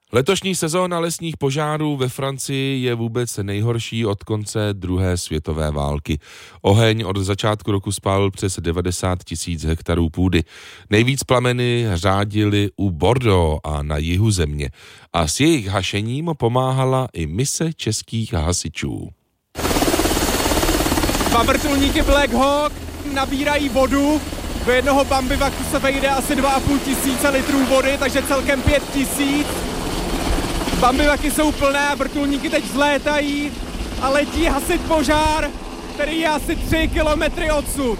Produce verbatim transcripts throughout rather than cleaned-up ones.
Letošní sezóna lesních požárů ve Francii je vůbec nejhorší od konce druhé světové války. Oheň od začátku roku spálil přes devadesát tisíc hektarů půdy. Nejvíc plameny řádily u Bordeaux a na jihu země. A s jejich hašením pomáhala i mise českých hasičů. Dva vrtulníky Black Hawk nabírají vodu. Do jednoho bambivaku se vejde asi dva a půl tisíce litrů vody, takže celkem pět tisíc. Bambivaky jsou plné, vrtulníky teď vzlétají a letí hasit požár, který je asi tři kilometry odsud.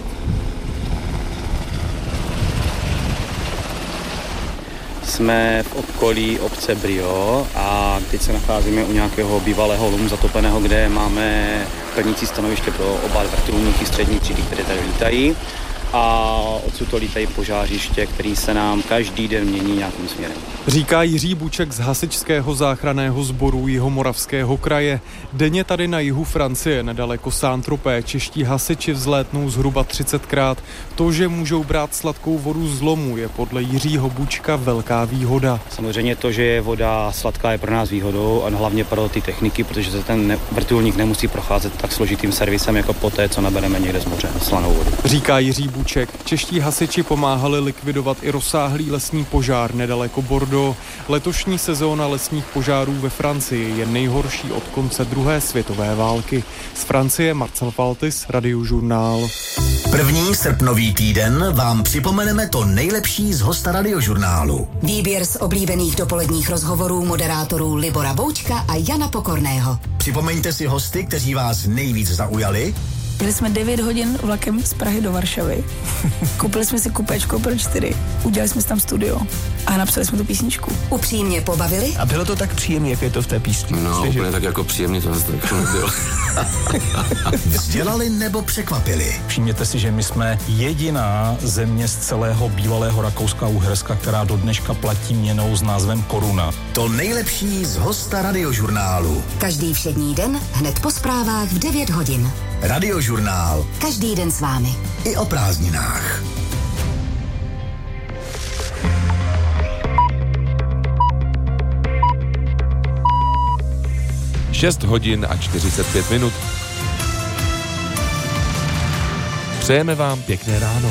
Jsme v okolí obce Brio a teď se nacházíme u nějakého bývalého lomu zatopeného, kde máme plnící stanoviště pro oba vrtulníky střední třídy, které tady lítají. A odsud to lítají požářiště, který se nám každý den mění nějakým směrem. Říká Jiří Buček z hasičského záchranného sboru Jihomoravského kraje. Denně tady na jihu Francie, nedaleko Saint-Tropez, čeští hasiči vzlétnou zhruba třicetkrát. To, že můžou brát sladkou vodu z lomu, je podle Jiřího Bučka velká výhoda. Samozřejmě to, že je voda sladká, je pro nás výhodou a hlavně pro ty techniky, protože se ten vrtulník nemusí procházet tak složitým servisem, jako poté, co nabereme někde z moře slanou vodu. Říká Jiří Buček. Čeští hasiči pomáhali likvidovat i rozsáhlý lesní požár nedaleko Bordeaux. Letošní sezóna lesních požárů ve Francii je nejhorší od konce druhé světové války. Z Francie Marcel Faltis, Radiožurnál. První srpnový týden vám připomeneme to nejlepší z hosta Radiožurnálu. Výběr z oblíbených dopoledních rozhovorů moderátorů Libora Boučka a Jana Pokorného. Připomeňte si hosty, kteří vás nejvíc zaujali. Jeli jsme devět hodin vlakem z Prahy do Varšavy. Koupili jsme si kupéčko pro čtyři. Udělali jsme si tam studio a napsali jsme tu písničku. Upřímně pobavili. A bylo to tak příjemné, jak je to v té písni? No, Slyži? Úplně tak jako příjemný to zase tak nebylo. Vzdělali nebo překvapili? Všimněte si, že my jsme jediná země z celého bývalého Rakouska a Uherska, která do dneška platí měnou s názvem koruna. To nejlepší z hosta Radiožurnálu. Každý všední den hned po zprávách v devět hodin. Radiožurnál. Každý den s vámi. I o prázdninách. šest hodin a čtyřicet pět minut. Přejeme vám pěkné ráno.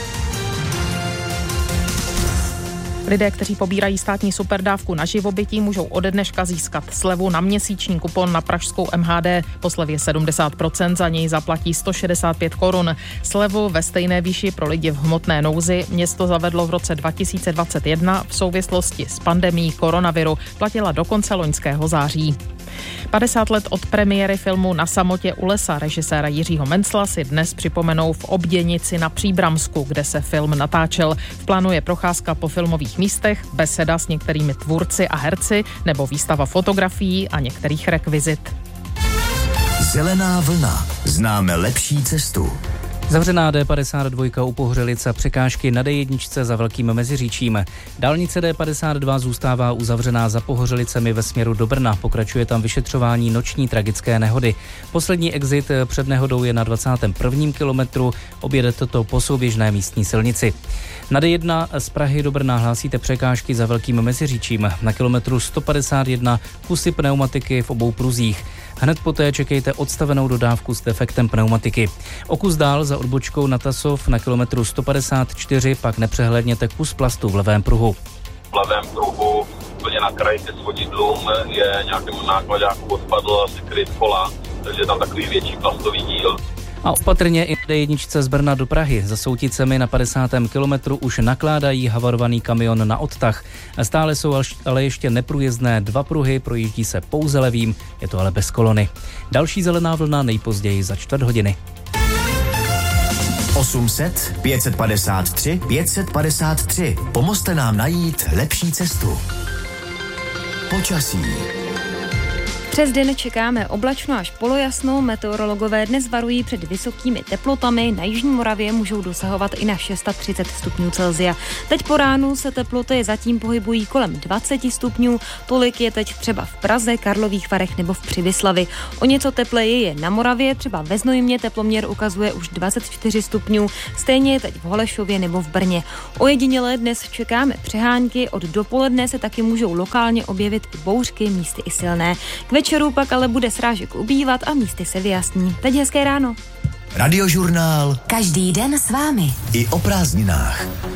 Lidé, kteří pobírají státní superdávku na živobytí, můžou ode dneška získat slevu na měsíční kupon na pražskou M H D. Po slevě sedmdesát procent za něj zaplatí sto šedesát pět korun. Slevu ve stejné výši pro lidi v hmotné nouzi město zavedlo v roce dva tisíce dvacet jedna v souvislosti s pandemií koronaviru. Platila do konce loňského září. padesát let od premiéry filmu Na samotě u lesa režiséra Jiřího Mencla si dnes připomenou v Obděnici na Příbramsku, kde se film natáčel. V plánu je procházka po filmových místech, beseda s některými tvůrci a herci nebo výstava fotografií a některých rekvizit. Zelená vlna. Známe lepší cestu. Zavřená D padesát dva u Pohořelice, překážky na D jedna za Velkým Meziříčím. Dálnice D padesát dva zůstává uzavřená za Pohořelicemi ve směru do Brna. Pokračuje tam vyšetřování noční tragické nehody. Poslední exit před nehodou je na dvacátém prvním kilometru. Objede toto po souběžné místní silnici. Na D jedna z Prahy do Brna hlásíte překážky za Velkým Meziříčím. Na kilometru sto padesát jedna kusy pneumatiky v obou pruzích. Hned poté čekejte odstavenou dodávku s defektem pneumatiky. O kus dál za odbočkou na Tasov na kilometru sto padesát čtyři pak nepřehledněte kus plastu v levém pruhu. V levém pruhu úplně na kraji ke svodidlům je nějakému nákladáku odpadl asi kryt kola, takže je tam takový větší plastový díl. A opatrně i D jedna z Brna do Prahy. Za Souticemi na padesátém kilometru už nakládají havarovaný kamion na odtah. Stále jsou ale ještě neprůjezdné dva pruhy, projíždí se pouze levým, je to ale bez kolony. Další zelená vlna nejpozději za čtvrt hodiny. osm set, pět set padesát tři, pět set padesát tři. Pomozte nám najít lepší cestu. Počasí. Přes den čekáme oblačno až polojasno, meteorologové dnes varují před vysokými teplotami, na jižní Moravě můžou dosahovat i na třicet šest stupňů Celsia. Teď po ránu se teploty zatím pohybují kolem dvacet stupňů, tolik je teď třeba v Praze, Karlových Varech nebo v Přibyslavi. O něco tepleji je na Moravě, třeba ve Znojmě teploměr ukazuje už dvacet čtyři stupňů, stejně je teď v Holešově nebo v Brně. Ojediněle dnes čekáme přehánky, od dopoledne se taky můžou lokálně objevit i bouřky, místy i silné. K večeru pak ale bude srážek ubývat a místy se vyjasní. Teď hezké ráno. Radiožurnál. Každý den s vámi. I o prázdninách.